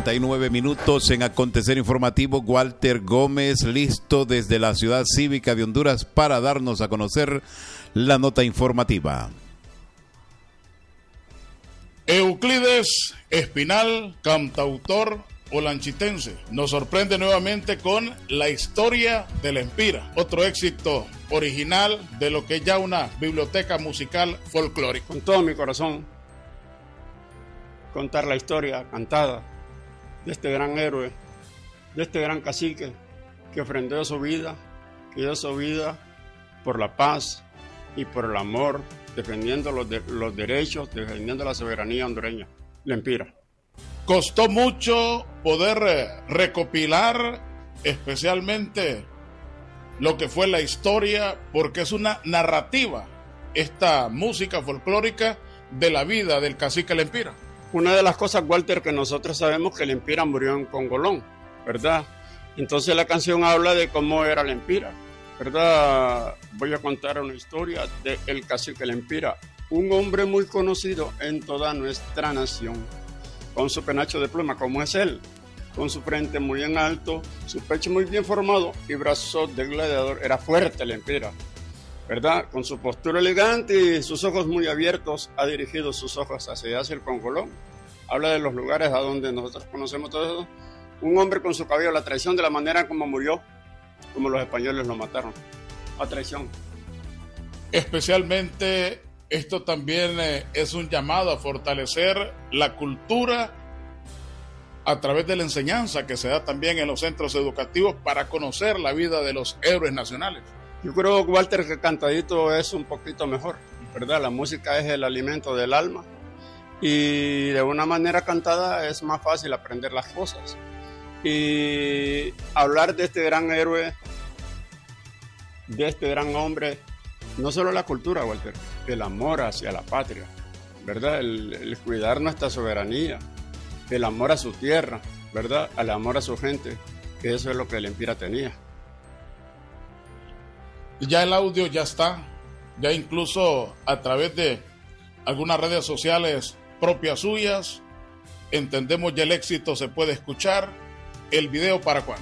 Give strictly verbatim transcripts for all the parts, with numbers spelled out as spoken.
cuarenta y nueve minutos en Acontecer Informativo. Walter Gómez, listo desde la Ciudad Cívica de Honduras para darnos a conocer la nota informativa. Euclides Espinal, cantautor olanchitense, nos sorprende nuevamente con La historia de la Empira, otro éxito original de lo que es ya una biblioteca musical folclórica. Con todo mi corazón, contar la historia cantada de este gran héroe, de este gran cacique que ofrendó su vida, que dio su vida por la paz y por el amor, defendiendo los, de, los derechos, defendiendo la soberanía hondureña, la Empira. Costó mucho poder eh, recopilar especialmente lo que fue la historia, porque es una narrativa, esta música folclórica de la vida del cacique La Empira. Una de las cosas, Walter, que nosotros sabemos que La Empira murió en Congolón, ¿verdad? Entonces la canción habla de cómo era La Empira, ¿verdad? Voy a contar una historia de el cacique La Empira, un hombre muy conocido en toda nuestra nación, con su penacho de pluma, como es él, con su frente muy en alto, su pecho muy bien formado y brazos de gladiador. Era fuerte La Empira, ¿verdad? Con su postura elegante y sus ojos muy abiertos, ha dirigido sus ojos hacia, hacia el Congolón. Habla de los lugares a donde nosotros conocemos todo eso. Un hombre con su cabello, la traición de la manera como murió, como los españoles lo mataron, a traición. Especialmente esto también eh, es un llamado a fortalecer la cultura a través de la enseñanza que se da también en los centros educativos para conocer la vida de los héroes nacionales. Yo creo, Walter, que cantadito es un poquito mejor, ¿verdad? La música es el alimento del alma y de una manera cantada es más fácil aprender las cosas. Y hablar de este gran héroe, de este gran hombre, no solo la cultura, Walter, el amor hacia la patria, ¿verdad? El, el cuidar nuestra soberanía, el amor a su tierra, ¿verdad? El amor a su gente, que eso es lo que La Empira tenía. Ya el audio ya está, ya incluso a través de algunas redes sociales propias suyas, entendemos ya el éxito se puede escuchar. ¿El video para cuándo?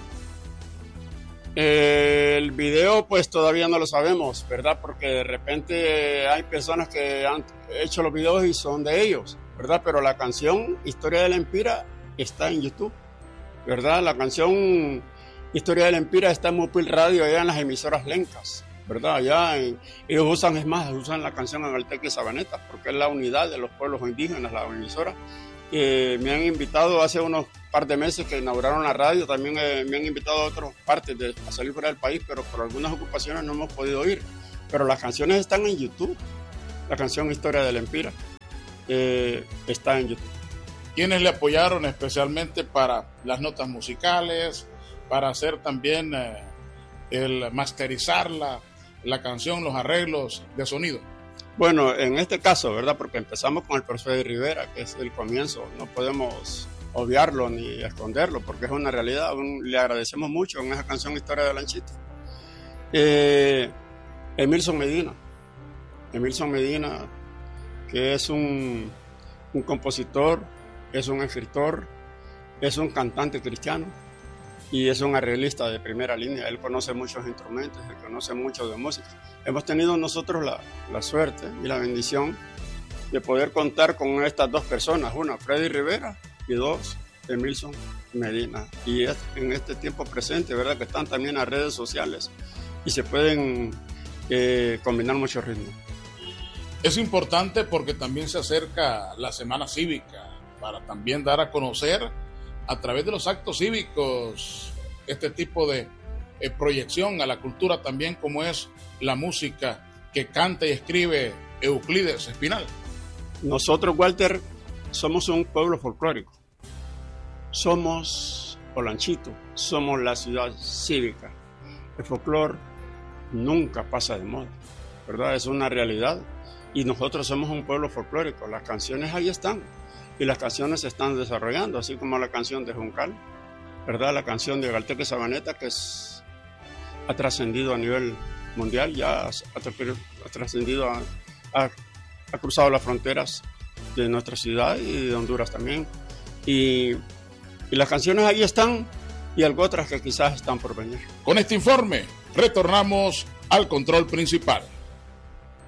El video pues todavía no lo sabemos, ¿verdad? Porque de repente hay personas que han hecho los videos y son de ellos, ¿verdad? Pero la canción Historia de la Empira está en YouTube, ¿verdad? La canción Historia de la Empira está en Mupil Radio, allá en las emisoras lencas, ¿verdad? Allá en, ellos usan, es más, usan la canción en Alteque y Sabaneta, porque es la unidad de los pueblos indígenas, la emisora. Eh, me han invitado hace unos par de meses que inauguraron la radio, también eh, me han invitado a otras partes de, a salir fuera del país, pero por algunas ocupaciones no hemos podido ir. Pero las canciones están en YouTube. La canción Historia de la Empira eh, está en YouTube. ¿Quiénes le apoyaron especialmente para las notas musicales, para hacer también eh, el masterizar la, la canción, los arreglos de sonido? Bueno, en este caso, ¿verdad? Porque empezamos con el profesor Freddy Rivera, que es el comienzo, no podemos obviarlo ni esconderlo, porque es una realidad. Le agradecemos mucho en esa canción Historia de Lanchito. Eh, Emilson Medina, Emilson Medina, que es un, un compositor, es un escritor, es un cantante cristiano y es un arreglista de primera línea. Él conoce muchos instrumentos, él conoce mucho de música. Hemos tenido nosotros la, la suerte y la bendición de poder contar con estas dos personas, una, Freddy Rivera, y dos, Emilson Medina. Y es, en este tiempo presente, ¿verdad? Que están también en las redes sociales y se pueden eh, combinar muchos ritmos. Es importante porque también se acerca la Semana Cívica, para también dar a conocer a través de los actos cívicos este tipo de eh, proyección a la cultura también, como es la música que canta y escribe Euclides Espinal. Nosotros, Walter, somos un pueblo folclórico. Somos Olanchito, somos la ciudad cívica. El folclore nunca pasa de moda, ¿verdad? Es una realidad. Y nosotros somos un pueblo folclórico. Las canciones ahí están. Y las canciones se están desarrollando, así como la canción de Juncal, ¿verdad? La canción de Galteque Sabaneta, que es, ha trascendido a nivel mundial, ya ha, ha trascendido, a, ha, ha cruzado las fronteras de nuestra ciudad y de Honduras también. Y Y las canciones ahí están y algo otras que quizás están por venir. Con este informe retornamos al control principal.